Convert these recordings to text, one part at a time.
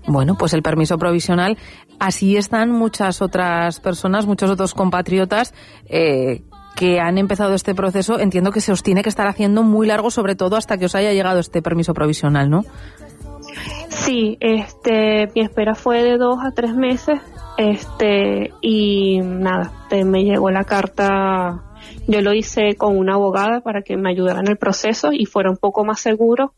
Bueno, pues el permiso provisional, así están muchas otras personas, muchos otros compatriotas que han empezado este proceso. Entiendo que se os tiene que estar haciendo muy largo, sobre todo hasta que os haya llegado este permiso provisional, ¿no? Sí, mi espera fue de 2 a 3 meses, y nada, me llegó la carta. Yo lo hice con una abogada para que me ayudara en el proceso y fuera un poco más seguro.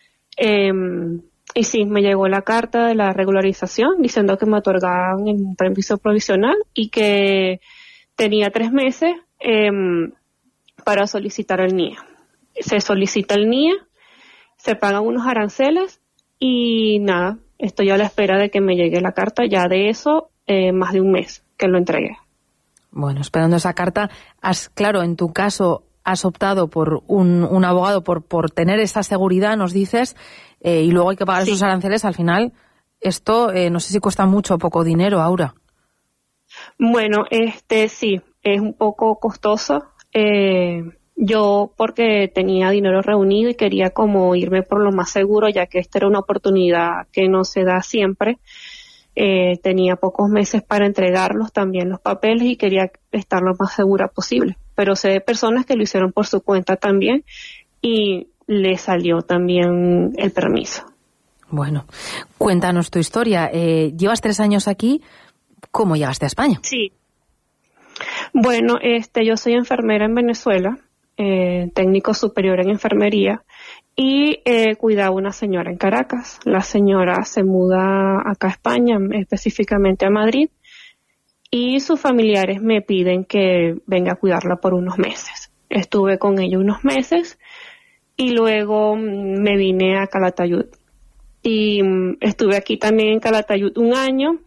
Y sí, me llegó la carta de la regularización diciendo que me otorgaban un permiso provisional y que tenía 3 meses para solicitar el NIE. Se solicita el NIE, se pagan unos aranceles y nada, estoy a la espera de que me llegue la carta. Ya de eso, más de un mes que lo entregué. Bueno, esperando esa carta, claro, en tu caso has optado por un abogado por tener esa seguridad, nos dices, y luego hay que pagar esos aranceles. Al final, esto no sé si cuesta mucho o poco dinero, Aura. Bueno, sí, es un poco costoso. Yo, porque tenía dinero reunido y quería como irme por lo más seguro, ya que esta era una oportunidad que no se da siempre. Tenía pocos meses para entregarlos también los papeles y quería estar lo más segura posible. Pero sé de personas que lo hicieron por su cuenta también y le salió también el permiso. Bueno, cuéntanos tu historia. Llevas 3 años aquí. ¿Cómo llegaste a España? Sí. Bueno, yo soy enfermera en Venezuela, técnico superior en enfermería, y cuidaba a una señora en Caracas. La señora se muda acá a España, específicamente a Madrid, y sus familiares me piden que venga a cuidarla por unos meses. Estuve con ella unos meses y luego me vine a Calatayud. Y estuve aquí también en Calatayud 1 año.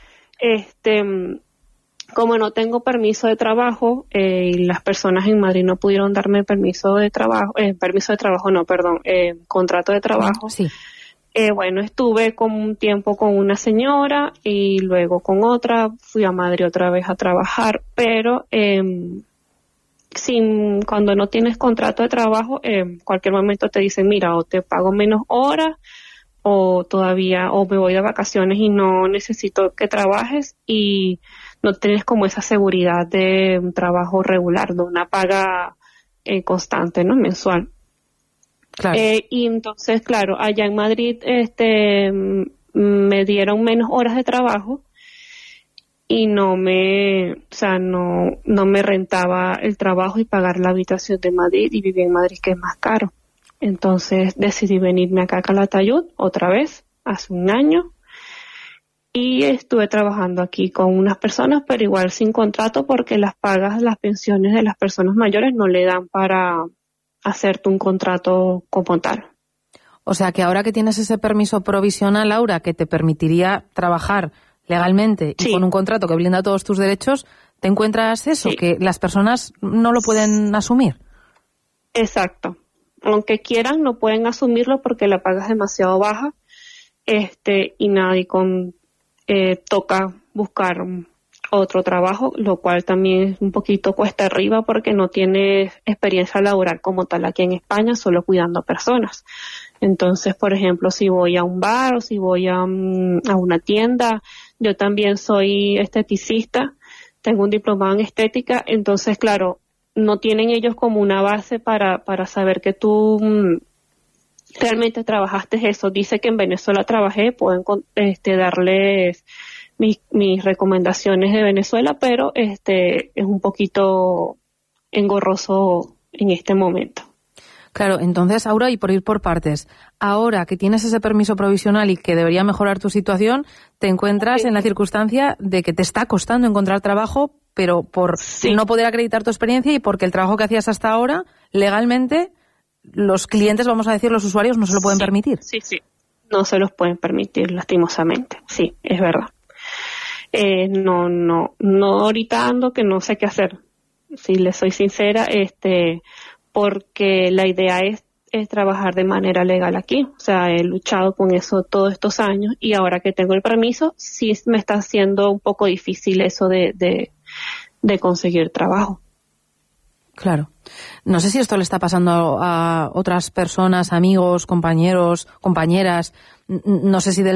Como no tengo permiso de trabajo, y las personas en Madrid no pudieron darme contrato de trabajo. Sí. Bueno, estuve con un tiempo con una señora y luego con otra, fui a Madrid otra vez a trabajar, pero cuando no tienes contrato de trabajo, en cualquier momento te dicen, mira, o te pago menos horas, o me voy de vacaciones y no necesito que trabajes, y no tienes como esa seguridad de un trabajo regular, de una paga constante, ¿no? Mensual. Claro. Y entonces, claro, allá en Madrid me dieron menos horas de trabajo y no me rentaba el trabajo y pagar la habitación de Madrid, y vivir en Madrid, que es más caro. Entonces decidí venirme acá a Calatayud otra vez, hace 1 año, y estuve trabajando aquí con unas personas, pero igual sin contrato, porque las pensiones de las personas mayores no le dan para hacerte un contrato como tal. O sea que ahora que tienes ese permiso provisional, Laura, que te permitiría trabajar legalmente y con un contrato que blinda todos tus derechos, ¿te encuentras eso? Sí. Que las personas no lo pueden asumir. Exacto. Aunque quieran, no pueden asumirlo porque la paga es demasiado baja, y nadie toca buscar otro trabajo, lo cual también es un poquito cuesta arriba porque no tienes experiencia laboral como tal aquí en España, solo cuidando personas. Entonces, por ejemplo, si voy a un bar o si voy a una tienda, yo también soy esteticista, tengo un diplomado en estética, entonces, claro, no tienen ellos como una base para saber que tú realmente trabajaste eso. Dice que en Venezuela trabajé, pueden darles mis recomendaciones de Venezuela, pero es un poquito engorroso en este momento. Claro, entonces, Aura, y por ir por partes, ahora que tienes ese permiso provisional y que debería mejorar tu situación, te encuentras en la circunstancia de que te está costando encontrar trabajo, pero por no poder acreditar tu experiencia y porque el trabajo que hacías hasta ahora, legalmente, los clientes, vamos a decir, los usuarios, no se lo pueden permitir. Sí, no se los pueden permitir, lastimosamente. Sí, es verdad. No ahorita ando que no sé qué hacer. Si les soy sincera, porque la idea es trabajar de manera legal aquí. O sea, he luchado con eso todos estos años y ahora que tengo el permiso, sí me está haciendo un poco difícil eso de conseguir trabajo. Claro. No sé si esto le está pasando a otras personas, amigos, compañeros, compañeras. No sé si